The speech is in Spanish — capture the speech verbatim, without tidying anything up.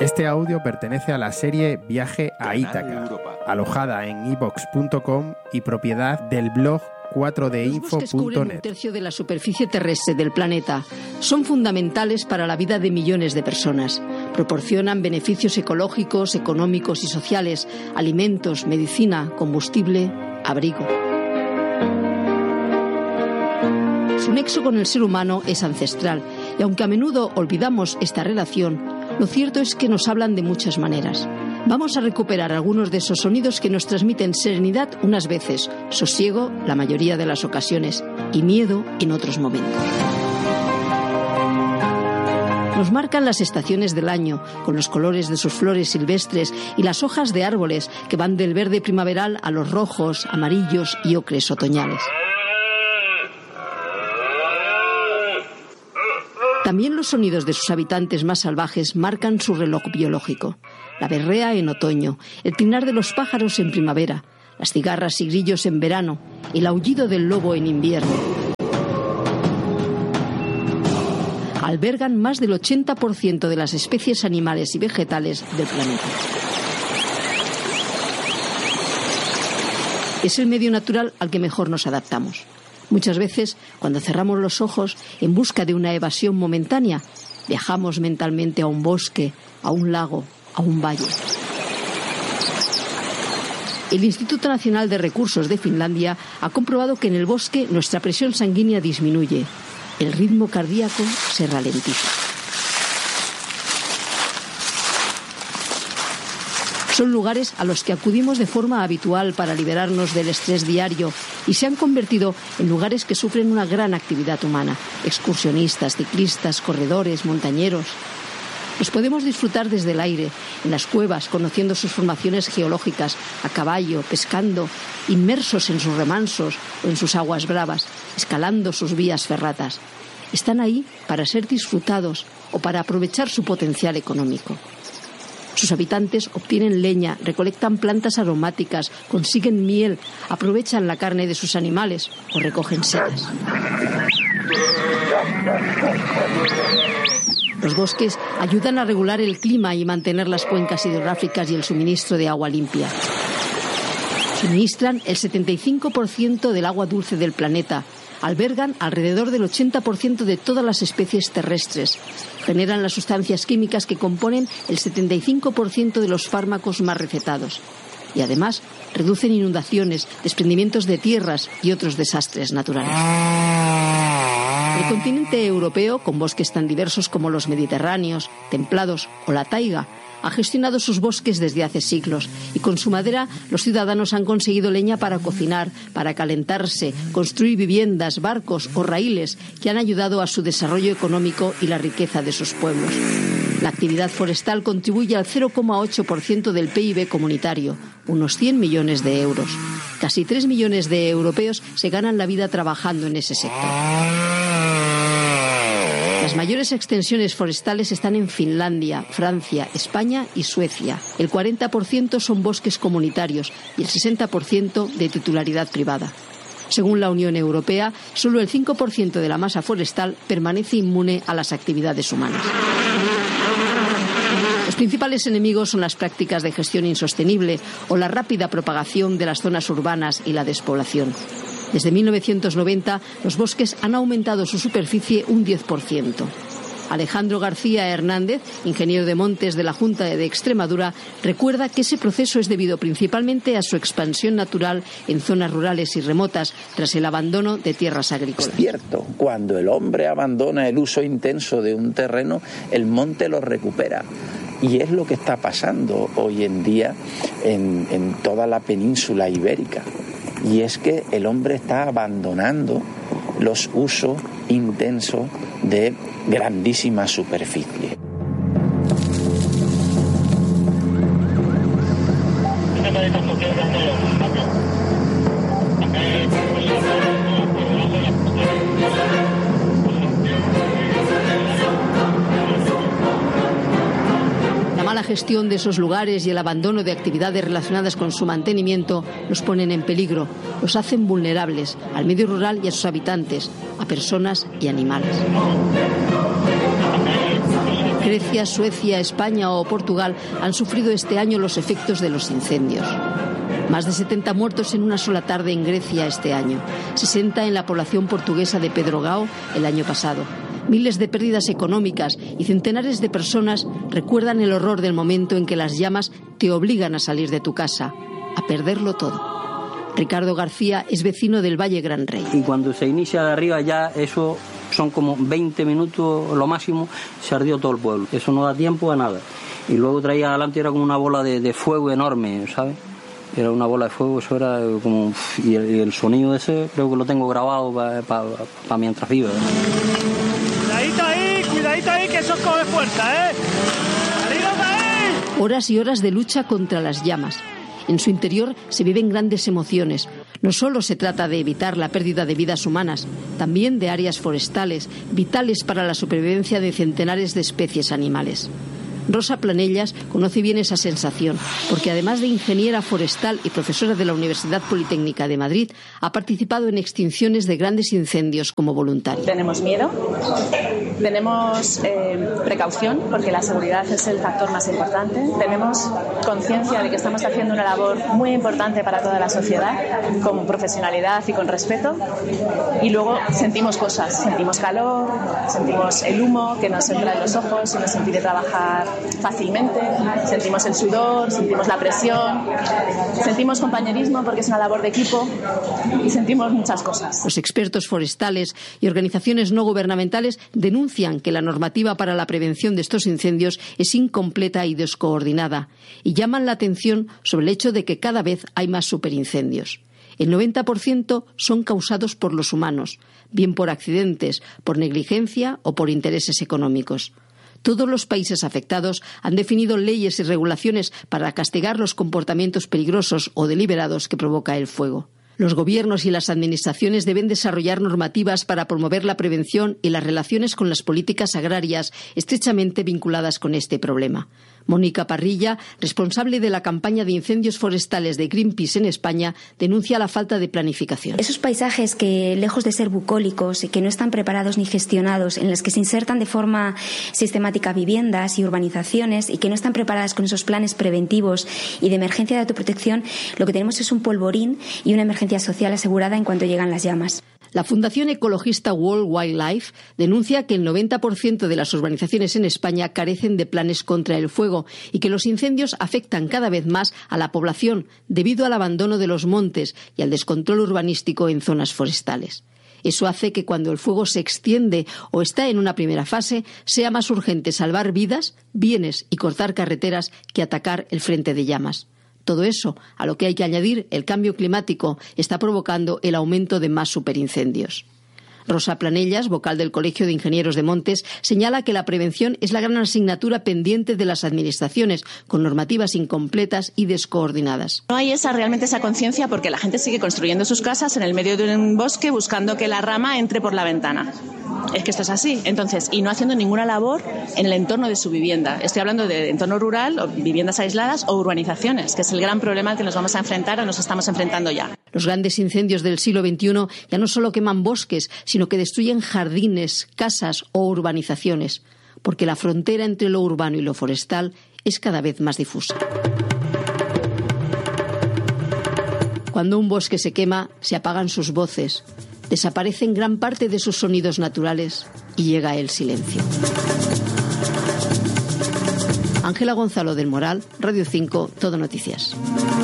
Este audio pertenece a la serie Viaje a Ítaca, alojada en i vox punto com y propiedad del blog cuatro d info punto net. Los bosques cubren un tercio de la superficie terrestre del planeta. Son fundamentales para la vida de millones de personas. Proporcionan beneficios ecológicos, económicos y sociales, alimentos, medicina, combustible, abrigo. Su nexo con el ser humano es ancestral, y aunque a menudo olvidamos esta relación, lo cierto es que nos hablan de muchas maneras. Vamos a recuperar algunos de esos sonidos que nos transmiten serenidad unas veces, sosiego la mayoría de las ocasiones y miedo en otros momentos. Nos marcan las estaciones del año, con los colores de sus flores silvestres y las hojas de árboles que van del verde primaveral a los rojos, amarillos y ocres otoñales. También los sonidos de sus habitantes más salvajes marcan su reloj biológico. La berrea en otoño, el trinar de los pájaros en primavera, las cigarras y grillos en verano, el aullido del lobo en invierno. Albergan más del ochenta por ciento de las especies animales y vegetales del planeta. Es el medio natural al que mejor nos adaptamos. Muchas veces, cuando cerramos los ojos en busca de una evasión momentánea, viajamos mentalmente a un bosque, a un lago, a un valle. El Instituto Nacional de Recursos de Finlandia ha comprobado que en el bosque nuestra presión sanguínea disminuye, el ritmo cardíaco se ralentiza. Son lugares a los que acudimos de forma habitual para liberarnos del estrés diario y se han convertido en lugares que sufren una gran actividad humana. Excursionistas, ciclistas, corredores, montañeros. Los podemos disfrutar desde el aire, en las cuevas, conociendo sus formaciones geológicas, a caballo, pescando, inmersos en sus remansos o en sus aguas bravas, escalando sus vías ferratas. Están ahí para ser disfrutados o para aprovechar su potencial económico. Sus habitantes obtienen leña, recolectan plantas aromáticas, consiguen miel, aprovechan la carne de sus animales o recogen setas. Los bosques ayudan a regular el clima y mantener las cuencas hidrográficas y el suministro de agua limpia. Suministran el setenta y cinco por ciento del agua dulce del planeta. Albergan alrededor del ochenta por ciento de todas las especies terrestres. Generan las sustancias químicas que componen el setenta y cinco por ciento de los fármacos más recetados. Y además reducen inundaciones, desprendimientos de tierras y otros desastres naturales. El continente europeo, con bosques tan diversos como los mediterráneos, templados o la taiga, ha gestionado sus bosques desde hace siglos y con su madera los ciudadanos han conseguido leña para cocinar, para calentarse, construir viviendas, barcos o raíles que han ayudado a su desarrollo económico y la riqueza de sus pueblos. La actividad forestal contribuye al cero coma ocho por ciento del P I B comunitario, unos cien millones de euros. Casi tres millones de europeos se ganan la vida trabajando en ese sector. Las mayores extensiones forestales están en Finlandia, Francia, España y Suecia. El cuarenta por ciento son bosques comunitarios y el sesenta por ciento de titularidad privada. Según la Unión Europea, solo el cinco por ciento de la masa forestal permanece inmune a las actividades humanas. Los principales enemigos son las prácticas de gestión insostenible o la rápida propagación de las zonas urbanas y la despoblación. Desde mil novecientos noventa, los bosques han aumentado su superficie un diez por ciento. Alejandro García Hernández, ingeniero de montes de la Junta de Extremadura, recuerda que ese proceso es debido principalmente a su expansión natural en zonas rurales y remotas tras el abandono de tierras agrícolas. Es cierto, cuando el hombre abandona el uso intenso de un terreno, el monte lo recupera. Y es lo que está pasando hoy en día en, en toda la península ibérica. Y es que el hombre está abandonando los usos intensos de grandísima superficie. La gestión de esos lugares y el abandono de actividades relacionadas con su mantenimiento los ponen en peligro, los hacen vulnerables al medio rural y a sus habitantes, a personas y animales. Grecia, Suecia, España o Portugal han sufrido este año los efectos de los incendios. Más de setenta muertos en una sola tarde en Grecia este año, sesenta en la población portuguesa de Pedrogao el año pasado. Miles de pérdidas económicas y centenares de personas recuerdan el horror del momento en que las llamas te obligan a salir de tu casa, a perderlo todo. Ricardo García es vecino del Valle Gran Rey. Y cuando se inicia de arriba ya eso son como veinte minutos lo máximo, se ardió todo el pueblo. Eso no da tiempo a nada. Y luego traía adelante, era como una bola de, de fuego enorme, ¿sabes? Era una bola de fuego, eso era como... Y el, y el sonido ese creo que lo tengo grabado para pa, pa mientras viva. Cuidadito ahí, cuidadito ahí, que eso coge fuerza, ¿eh? ¡Salidos de ahí! Horas y horas de lucha contra las llamas. En su interior se viven grandes emociones. No solo se trata de evitar la pérdida de vidas humanas, también de áreas forestales, vitales para la supervivencia de centenares de especies animales. Rosa Planellas conoce bien esa sensación, porque además de ingeniera forestal y profesora de la Universidad Politécnica de Madrid, ha participado en extinciones de grandes incendios como voluntaria. Tenemos miedo, tenemos eh, precaución, porque la seguridad es el factor más importante. Tenemos conciencia de que estamos haciendo una labor muy importante para toda la sociedad, con profesionalidad y con respeto. Y luego sentimos cosas, sentimos calor, sentimos el humo que nos entra en los ojos y nos impide trabajar fácilmente, sentimos el sudor, sentimos la presión, sentimos compañerismo porque es una labor de equipo y sentimos muchas cosas. Los expertos forestales y organizaciones no gubernamentales denuncian que la normativa para la prevención de estos incendios es incompleta y descoordinada y llaman la atención sobre el hecho de que cada vez hay más superincendios. El noventa por ciento son causados por los humanos, bien por accidentes, por negligencia o por intereses económicos. Todos los países afectados han definido leyes y regulaciones para castigar los comportamientos peligrosos o deliberados que provoca el fuego. Los gobiernos y las administraciones deben desarrollar normativas para promover la prevención y las relaciones con las políticas agrarias estrechamente vinculadas con este problema. Mónica Parrilla, responsable de la campaña de incendios forestales de Greenpeace en España, denuncia la falta de planificación. Esos paisajes que, lejos de ser bucólicos y que no están preparados ni gestionados, en los que se insertan de forma sistemática viviendas y urbanizaciones y que no están preparadas con esos planes preventivos y de emergencia de autoprotección, lo que tenemos es un polvorín y una emergencia social asegurada en cuanto llegan las llamas. La Fundación Ecologista World Wildlife denuncia que el noventa por ciento de las urbanizaciones en España carecen de planes contra el fuego y que los incendios afectan cada vez más a la población debido al abandono de los montes y al descontrol urbanístico en zonas forestales. Eso hace que cuando el fuego se extiende o está en una primera fase, sea más urgente salvar vidas, bienes y cortar carreteras que atacar el frente de llamas. Todo eso, a lo que hay que añadir el cambio climático, está provocando el aumento de más superincendios. Rosa Planellas, vocal del Colegio de Ingenieros de Montes, señala que la prevención es la gran asignatura pendiente de las administraciones, con normativas incompletas y descoordinadas. No hay esa realmente esa conciencia porque la gente sigue construyendo sus casas en el medio de un bosque buscando que la rama entre por la ventana. Es que esto es así. Entonces, y no haciendo ninguna labor en el entorno de su vivienda. Estoy hablando de entorno rural, o viviendas aisladas o urbanizaciones, que es el gran problema al que nos vamos a enfrentar o nos estamos enfrentando ya. Los grandes incendios del siglo veintiuno ya no solo queman bosques, sino que destruyen jardines, casas o urbanizaciones, porque la frontera entre lo urbano y lo forestal es cada vez más difusa. Cuando un bosque se quema, se apagan sus voces, desaparecen gran parte de sus sonidos naturales y llega el silencio. Ángela Gonzalo del Moral, Radio cinco, Todo Noticias.